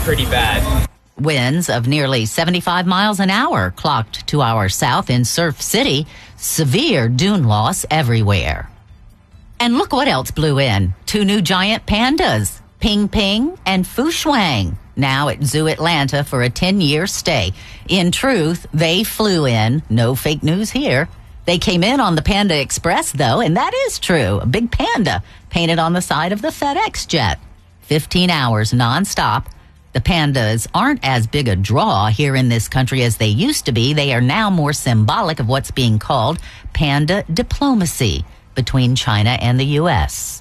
pretty bad. Winds of nearly 75 miles an hour clocked 2 hours south in Surf City. Severe dune loss everywhere. And look what else blew in. 2 new giant pandas, Ping Ping and Fu Shuang, now at Zoo Atlanta for a 10-year stay. In truth, they flew in. No fake news here. They came in on the Panda Express, though, and that is true. A big panda painted on the side of the FedEx jet. 15 hours nonstop. The pandas aren't as big a draw here in this country as they used to be. They are now more symbolic of what's being called panda diplomacy between China and the U.S.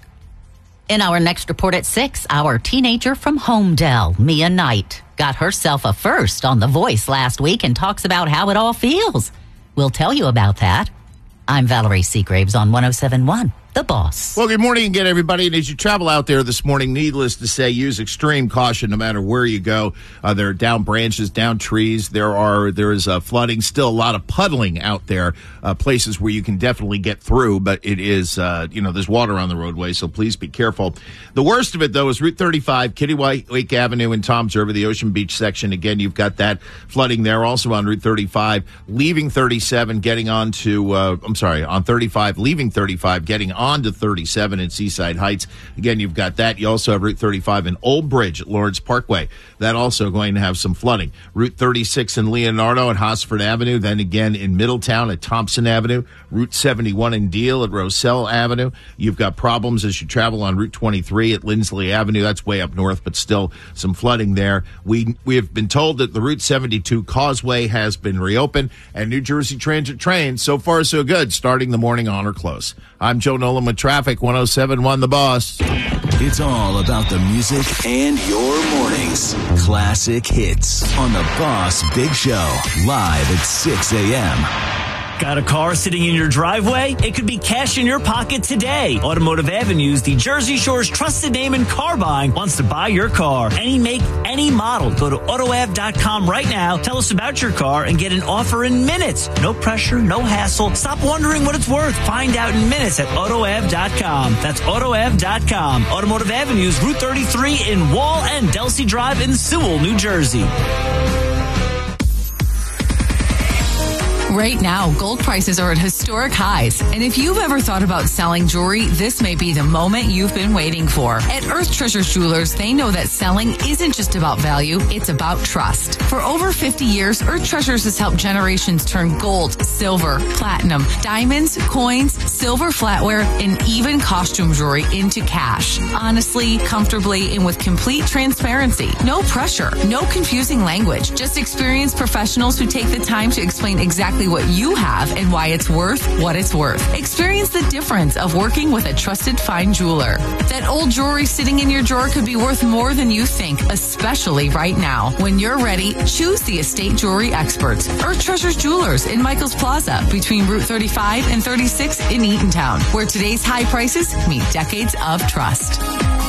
In our next report at 6, our teenager from Homedale, Mia Knight, got herself a first on The Voice last week and talks about how it all feels. We'll tell you about that. I'm Valerie Seagraves on 107.1. The Boss. Well, good morning again, everybody. And as you travel out there this morning, needless to say, use extreme caution no matter where you go. There are down branches, down trees. There is flooding, still a lot of puddling out there, places where you can definitely get through, but it is, there's water on the roadway, so please be careful. The worst of it, though, is Route 35, Kitty Avenue and Toms River, the Ocean Beach section. Again, you've got that flooding there. Also on Route 35, leaving 37, getting on to, on 35, leaving 35, getting on to 37 in Seaside Heights. Again, you've got that. You also have Route 35 in Old Bridge at Lawrence Parkway. That also going to have some flooding. Route 36 in Leonardo at Hosford Avenue. Then again in Middletown at Thompson Avenue. Route 71 in Deal at Roselle Avenue. You've got problems as you travel on Route 23 at Lindsley Avenue. That's way up north, but still some flooding there. We have been told that the Route 72 causeway has been reopened, and New Jersey Transit trains, so far so good, starting the morning on or close. I'm Joe Nolan with Traffic, 107.1 The Boss. It's all about the music and your mornings. Classic hits on The Boss Big Show, live at 6 a.m. Got a car sitting in your driveway? It could be cash in your pocket today. Automotive Avenues, the Jersey Shore's trusted name in car buying, wants to buy your car. Any make, any model. Go to AutoAv.com right now. Tell us about your car and get an offer in minutes. No pressure, no hassle. Stop wondering what it's worth. Find out in minutes at AutoAv.com. That's AutoAv.com. Automotive Avenues, Route 33 in Wall and Delsey Drive in Sewell, New Jersey. Right now, gold prices are at historic highs. And if you've ever thought about selling jewelry, this may be the moment you've been waiting for. At Earth Treasures Jewelers, they know that selling isn't just about value, it's about trust. For over 50 years, Earth Treasures has helped generations turn gold, silver, platinum, diamonds, coins, silver flatware, and even costume jewelry into cash. Honestly, comfortably, and with complete transparency. No pressure, no confusing language. Just experienced professionals who take the time to explain exactly what you have and why it's worth what it's worth. Experience the difference of working with a trusted fine jeweler. That old jewelry sitting in your drawer could be worth more than you think, especially right now. When you're ready, choose the estate jewelry experts. Earth Treasures Jewelers in Michaels Plaza between Route 35 and 36 in Eatontown, where today's high prices meet decades of trust.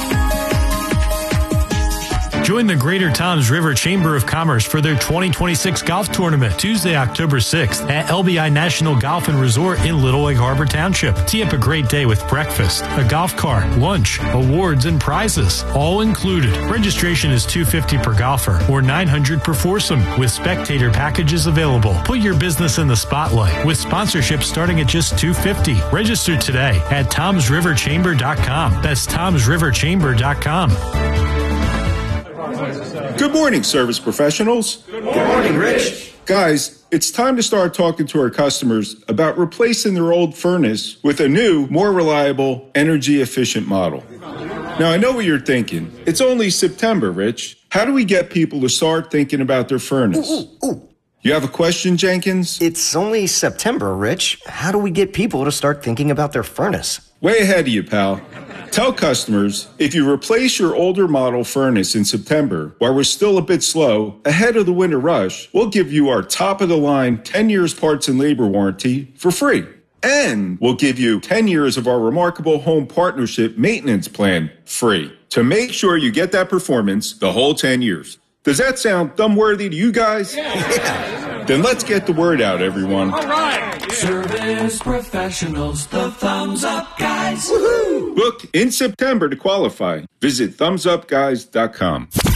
Join the Greater Toms River Chamber of Commerce for their 2026 golf tournament, Tuesday, October 6th at LBI National Golf and Resort in Little Egg Harbor Township. Tee up a great day with breakfast, a golf cart, lunch, awards, and prizes, all included. Registration is $250 per golfer or $900 per foursome, with spectator packages available. Put your business in the spotlight with sponsorships starting at just $250. Register today at TomsRiverChamber.com. That's TomsRiverChamber.com. Good morning, service professionals. Good morning, Rich. Guys, it's time to start talking to our customers about replacing their old furnace with a new, more reliable, energy-efficient model. Now, I know what you're thinking. It's only September, Rich. How do we get people to start thinking about their furnace? You have a question, Jenkins? It's only September, Rich. How do we get people to start thinking about their furnace? Way ahead of you, pal. Tell customers, if you replace your older model furnace in September, while we're still a bit slow, ahead of the winter rush, we'll give you our top-of-the-line 10 years parts and labor warranty for free. And we'll give you 10 years of our remarkable home partnership maintenance plan free to make sure you get that performance the whole 10 years. Does that sound thumb-worthy to you guys? Yeah. Then let's get the word out, everyone. All right. Yeah. Service professionals, the Thumbs Up Guys. Woohoo! Book in September to qualify. Visit thumbsupguys.com.